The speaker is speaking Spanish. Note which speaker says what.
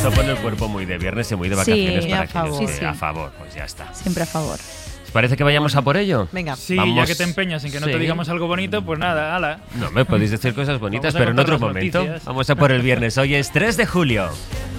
Speaker 1: Esto pone el cuerpo muy de viernes y muy de vacaciones
Speaker 2: Sí,
Speaker 1: para
Speaker 2: a favor.
Speaker 1: aquellos que-
Speaker 2: Sí, sí.
Speaker 1: a favor, pues ya está.
Speaker 2: Siempre a favor.
Speaker 1: ¿Os parece que vayamos a por ello?
Speaker 3: Venga.
Speaker 4: Sí,
Speaker 1: Vamos.
Speaker 4: ya que te empeñas en que no
Speaker 1: Sí.
Speaker 4: te digamos algo bonito, pues nada, ala.
Speaker 1: No, me podéis decir cosas bonitas,
Speaker 4: Vamos a
Speaker 1: pero en
Speaker 4: contar
Speaker 1: otro
Speaker 4: las
Speaker 1: momento.
Speaker 4: noticias.
Speaker 1: Vamos a por el viernes. Hoy es 3 de julio.